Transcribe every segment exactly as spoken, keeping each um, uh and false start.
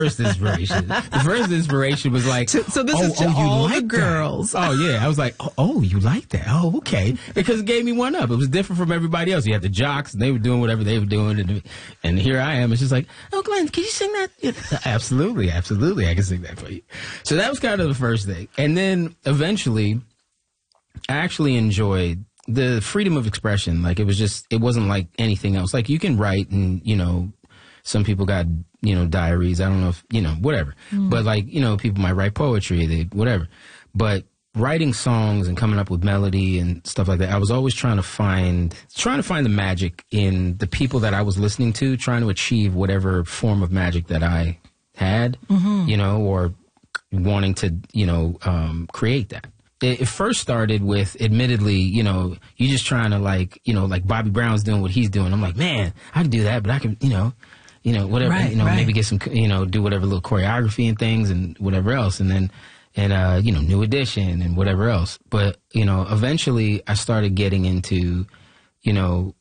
first inspiration. The first inspiration was like, so, so this oh, is to oh, you all like the girls. That? Oh yeah, I was like, oh, oh, you like that? Oh, okay, because it gave me one up. It was different from everybody else. You had the jocks, and they were doing whatever they were doing, and, and here I am. It's just like, oh, Glenn, can you sing that? Yeah, absolutely, absolutely, I can sing that for you. So that was kind of the first thing, and then eventually, I actually enjoyed the freedom of expression. Like, it was just, it wasn't like anything else. Like, you can write, and you know, some people got, you know, diaries. I don't know if, you know, whatever. Mm. But like, you know, people might write poetry, they, whatever. But writing songs and coming up with melody and stuff like that, I was always trying to find, trying to find the magic in the people that I was listening to, trying to achieve whatever form of magic that I had, mm-hmm. you know, or wanting to, you know, um, create that. It, it first started with, admittedly, you know, you just trying to like, you know, like Bobby Brown's doing what he's doing. I'm like, man, I can do that, but I can, you know, you know, whatever, right, you know, right. maybe get some, you know, do whatever little choreography and things and whatever else. And then, and, uh, you know, New Edition and whatever else. But, you know, eventually I started getting into, you know,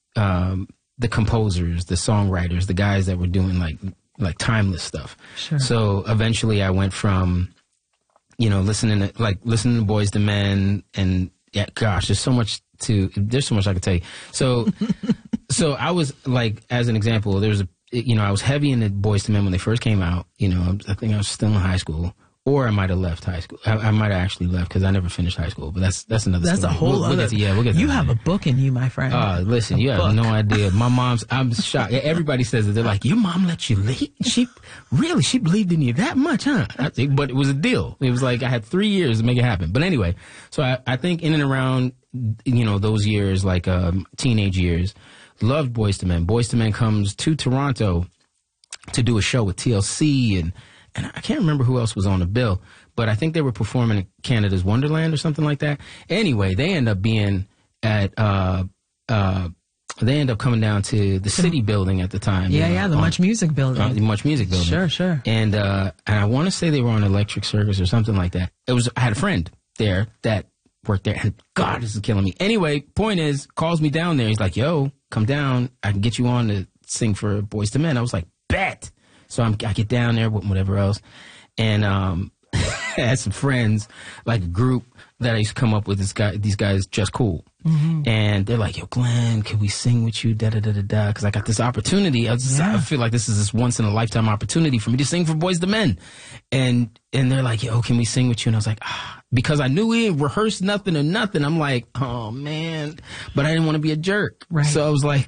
um, the composers, the songwriters, the guys that were doing like, like timeless stuff. Sure. So eventually I went from, you know, listening to, like, listening to Boyz two Men and, yeah, gosh, there's so much to, there's so much I could tell you. So, so I was like, as an example, there was a, you know, I was heavy into Boyz two Men when they first came out. You know, I think I was still in high school, or I might have left high school. I, I might have actually left because I never finished high school. But that's that's another. That's story. a whole we'll, other. We'll get to, yeah, we'll get to you that. have a book in you, my friend. Uh, listen, a you book. have no idea. My mom's. I'm shocked. Everybody says it. They're like, your mom let you leave? She really? She believed in you that much, huh? I think, but it was a deal. It was like I had three years to make it happen. But anyway, so I, I think in and around, you know, those years, like um, teenage years, loved Boyz two Men. Boyz two Men comes to Toronto to do a show with T L C, and and I can't remember who else was on the bill, but I think they were performing at Canada's Wonderland or something like that. Anyway, they end up being at, uh, uh, they end up coming down to the City Building at the time. Yeah, you know, yeah, the on, Much Music Building. Uh, the Much Music Building. Sure, sure. And, uh, and I want to say they were on Electric Circus or something like that. It was, I had a friend there that worked there, and God, this is killing me. Anyway, point is, calls me down there. He's like, yo, come down. I can get you on to sing for Boyz two Men. I was like, bet. So I'm, I get down there with whatever else. And um, I had some friends, like a group that I used to come up with. This guy, these guys, Just Cool. Mm-hmm. And they're like, yo, Glenn, can we sing with you? Da da da da da. Because I got this opportunity. I, was, yeah. I feel like this is this once in a lifetime opportunity for me to sing for Boyz two Men. And and they're like, yo, can we sing with you? And I was like, ah, because I knew we had rehearsed nothing or nothing. I'm like, oh man, but I didn't want to be a jerk. Right. So I was like,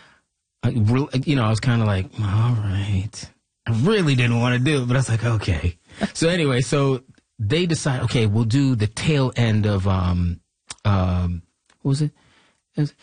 I, you know, I was kind of like, all right. I really didn't want to do it, but I was like, okay. So anyway, so they decide, okay, we'll do the tail end of, um, um, what was it? It was,